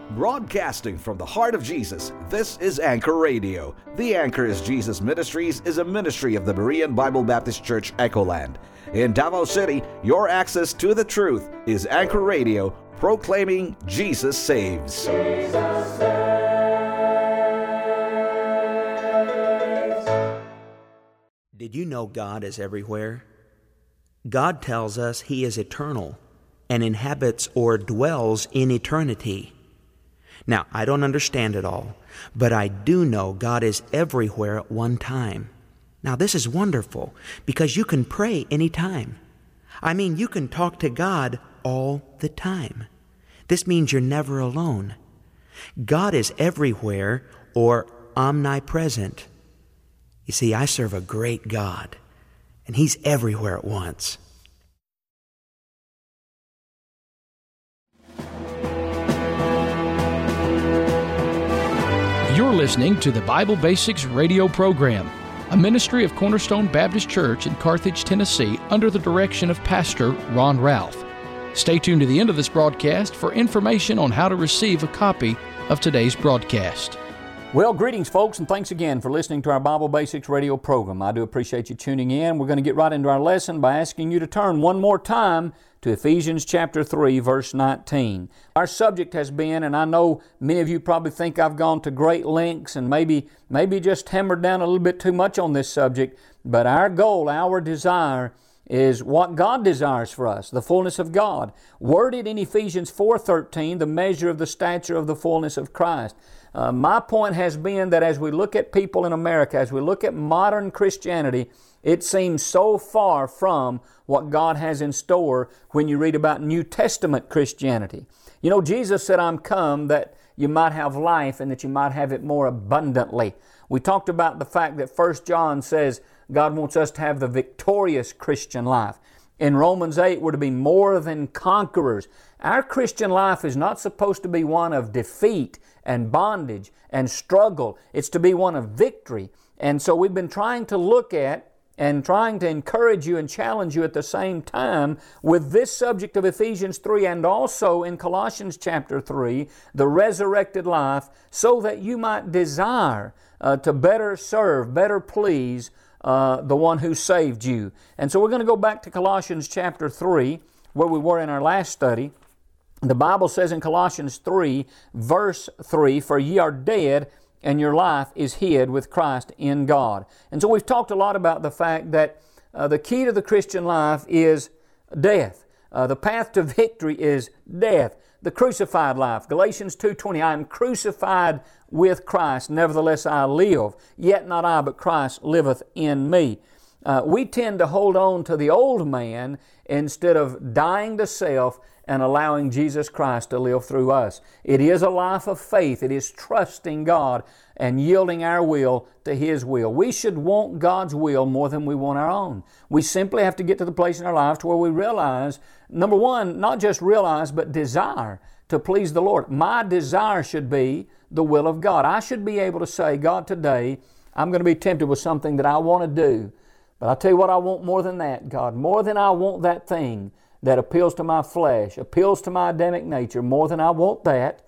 Broadcasting from the heart of Jesus, this is Anchor Radio. The Anchor is Jesus Ministries is a ministry of the Berean Bible Baptist Church, Echoland. In Davao City, your access to the truth is Anchor Radio, proclaiming Jesus saves. Jesus saves. Did you know God is everywhere? God tells us He is eternal and inhabits or dwells in eternity. Now, I don't understand it all, but I do know God is everywhere at one time. Now, this is wonderful because you can pray anytime. I mean, you can talk to God all the time. This means you're never alone. God is everywhere or omnipresent. You see, I serve a great God, and He's everywhere at once. You're listening to the Bible Basics radio program, a ministry of Cornerstone Baptist Church in Carthage, Tennessee, under the direction of Pastor Ron Ralph. Stay tuned to the end of this broadcast for information on how to receive a copy of today's broadcast. Well, greetings, folks, and thanks again for listening to our Bible Basics radio program. I do appreciate you tuning in. We're going to get right into our lesson by asking you to turn one more time to Ephesians chapter 3, verse 19. Our subject has been, and I know many of you probably think I've gone to great lengths and maybe just hammered down a little bit too much on this subject, but our goal, our desire is what God desires for us, the fullness of God. Worded in Ephesians 4:13, the measure of the stature of the fullness of Christ. My point has been that as we look at people in America, as we look at modern Christianity, it seems so far from what God has in store when you read about New Testament Christianity. You know, Jesus said, "I'm come that you might have life and that you might have it more abundantly." We talked about the fact that 1 John says God wants us to have the victorious Christian life. In Romans 8, we're to be more than conquerors. Our Christian life is not supposed to be one of defeat and bondage and struggle. It's to be one of victory. And so we've been trying to look at and trying to encourage you and challenge you at the same time with this subject of Ephesians 3 and also in Colossians chapter 3, the resurrected life, so that you might desire to better serve, better please the one who saved you. And so we're going to go back to Colossians chapter 3, where we were in our last study. The Bible says in Colossians 3, verse 3, "For ye are dead, and your life is hid with Christ in God." And so we've talked a lot about the fact that the key to the Christian life is death. The path to victory is death. The crucified life. Galatians 2:20, "I am crucified with Christ, nevertheless I live. Yet not I, but Christ liveth in me." We tend to hold on to the old man instead of dying to self and allowing Jesus Christ to live through us. It is a life of faith. It is trusting God and yielding our will to His will. We should want God's will more than we want our own. We simply have to get to the place in our lives where we realize, number one, not just realize, but desire to please the Lord. My desire should be the will of God. I should be able to say, "God, today I'm going to be tempted with something that I want to do. But I'll tell you what I want more than that, God. More than I want that thing that appeals to my flesh, appeals to my Adamic nature, more than I want that,